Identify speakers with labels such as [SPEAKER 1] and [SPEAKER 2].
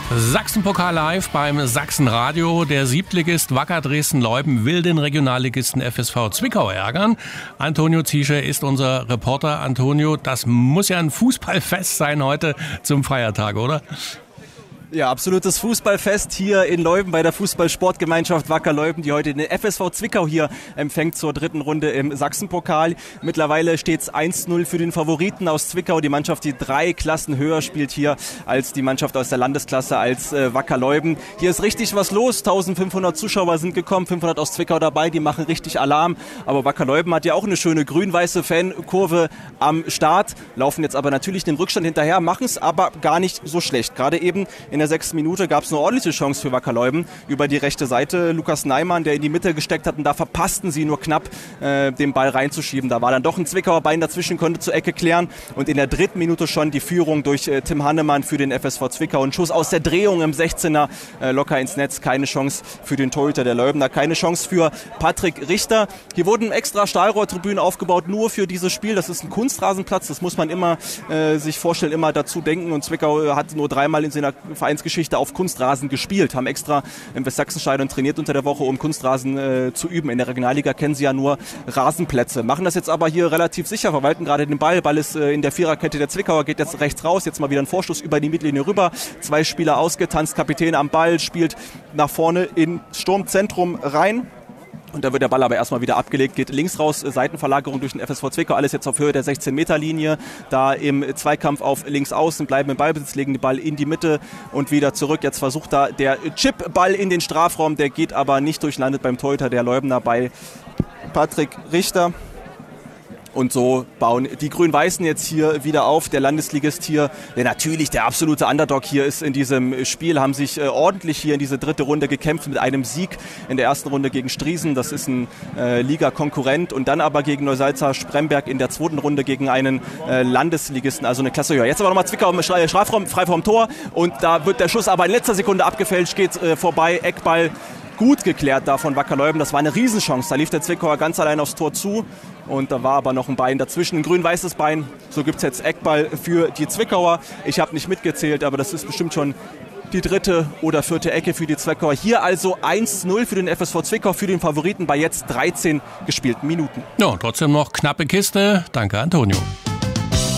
[SPEAKER 1] Sachsenpokal live beim Sachsenradio. Der Siebtligist Wacker Dresden-Leubten will den Regionalligisten FSV Zwickau ärgern. Antonio Ziesche ist unser Reporter. Antonio, das muss ja ein Fußballfest sein heute zum Feiertag, oder?
[SPEAKER 2] Ja, absolutes Fußballfest hier in Leubten bei der Fußball-Sportgemeinschaft Wacker Leubten, die heute den FSV Zwickau hier empfängt zur dritten Runde im Sachsenpokal. Mittlerweile steht es 1-0 für den Favoriten aus Zwickau. Die Mannschaft, die 3 Klassen höher spielt hier als die Mannschaft aus der Landesklasse, als Wacker Leubten. Hier ist richtig was los. 1500 Zuschauer sind gekommen, 500 aus Zwickau dabei, die machen richtig Alarm. Aber Wacker Leubten hat ja auch eine schöne grün-weiße Fankurve am Start, laufen jetzt aber natürlich den Rückstand hinterher, machen es aber gar nicht so schlecht. Gerade eben in der 6. Minute gab es eine ordentliche Chance für Wacker Leubten über die rechte Seite. Lukas Neimann, der in die Mitte gesteckt hat, und da verpassten sie nur knapp, den Ball reinzuschieben. Da war dann doch ein Zwickauer Bein dazwischen, konnte zur Ecke klären. Und in der 3. Minute schon die Führung durch Tim Hannemann für den FSV Zwickau. Ein Schuss aus der Drehung im 16er, locker ins Netz. Keine Chance für den Torhüter der Leubner, keine Chance für Patrick Richter. Hier wurden extra Stahlrohrtribünen aufgebaut, nur für dieses Spiel. Das ist ein Kunstrasenplatz, das muss man immer sich vorstellen, immer dazu denken. Und Zwickau hat nur 3-mal in seiner Vereinsgeschichte auf Kunstrasen gespielt, haben extra im Westsachsenstadion trainiert unter der Woche, um Kunstrasen zu üben. In der Regionalliga kennen sie ja nur Rasenplätze. Machen das jetzt aber hier relativ sicher, verwalten gerade den Ball. Ball ist in der Viererkette der Zwickauer, geht jetzt rechts raus, jetzt mal wieder ein Vorstoß über die Mittellinie rüber. 2 Spieler ausgetanzt, Kapitän am Ball, spielt nach vorne in Sturmzentrum rein. Und da wird der Ball aber erstmal wieder abgelegt, geht links raus, Seitenverlagerung durch den FSV Zwickau, alles jetzt auf Höhe der 16-Meter-Linie, da im Zweikampf auf links außen, bleiben im Ballbesitz, legen den Ball in die Mitte und wieder zurück. Jetzt versucht da der Chipball in den Strafraum, der geht aber nicht durch, landet beim Torhüter der Leubner bei Patrick Richter. Und so bauen die Grün-Weißen jetzt hier wieder auf. Der Landesligist hier, der natürlich der absolute Underdog hier ist in diesem Spiel, haben sich ordentlich hier in diese 3. Runde gekämpft mit einem Sieg in der 1. Runde gegen Striesen. Das ist ein Liga-Konkurrent. Und dann aber gegen Neusalza Spremberg in der 2. Runde gegen einen Landesligisten, also eine Klasse höher. Jetzt aber nochmal Zwickau im Strafraum, frei vom Tor. Und da wird der Schuss aber in letzter Sekunde abgefälscht, geht vorbei, Eckball. Gut geklärt da von Wacker Leubten. Das war eine Riesenchance. Da lief der Zwickauer ganz allein aufs Tor zu. Und da war aber noch ein Bein dazwischen, ein grün-weißes Bein. So gibt es jetzt Eckball für die Zwickauer. Ich habe nicht mitgezählt, aber das ist bestimmt schon die 3. oder 4. Ecke für die Zwickauer. Hier also 1-0 für den FSV Zwickau, für den Favoriten bei jetzt 13 gespielten Minuten.
[SPEAKER 1] Ja, trotzdem noch knappe Kiste. Danke, Antonio.